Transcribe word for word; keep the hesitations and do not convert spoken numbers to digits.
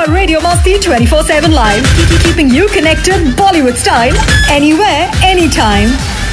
Radio Masti twenty-four seven Live, keeping you connected Bollywood style anywhere, anytime.